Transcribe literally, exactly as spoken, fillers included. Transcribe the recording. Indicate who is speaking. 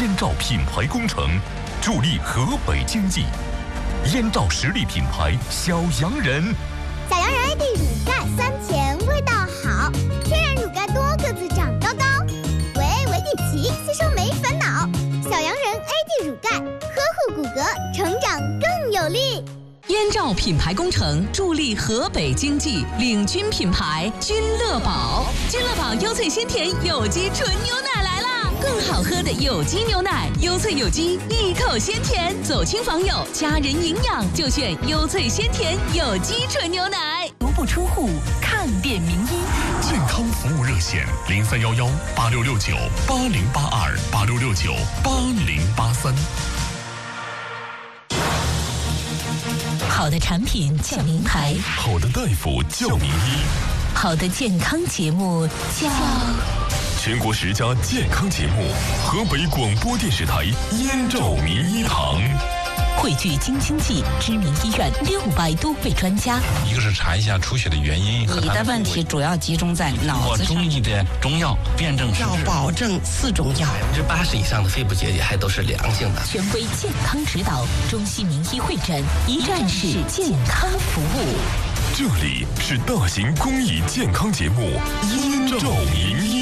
Speaker 1: 燕赵品牌工程，助力河北经济。燕赵实力品牌小洋人，
Speaker 2: 小洋人 A D 乳钙酸甜味道好，天然乳钙多个子长高高，维 A 维 D 皮吸收没烦恼。小洋人 A D 乳钙呵护骨骼，成长更有力。
Speaker 3: 燕赵品牌工程助力河北经济，领军品牌君乐宝。君乐宝优萃鲜甜有机纯牛奶来啦！更好喝的有机牛奶，优萃有机，一口鲜甜，走亲访友，家人营养就选优萃鲜甜有机纯牛奶。
Speaker 4: 足不出户，看遍名医。
Speaker 1: 健康服务热线零三幺幺八六六九八零八二八六六九八零八三。
Speaker 4: 好的产品叫名牌，
Speaker 1: 好的大夫叫名医，
Speaker 4: 好的健康节目叫
Speaker 1: 全国十佳健康节目，河北广播电视台燕赵名医堂，
Speaker 4: 汇聚京津冀知名医院六百多位专家。
Speaker 5: 一个是查一下出血的原因，
Speaker 6: 你的问题主要集中在脑子上。
Speaker 5: 中医的中药辨证施治，
Speaker 6: 要保证四种药，
Speaker 7: 百分之八十以上的肺部结节还都是良性的。
Speaker 4: 权威健康指导，中西名医会诊，一站式健康服务。
Speaker 1: 这里是大型公益健康节目《燕赵名医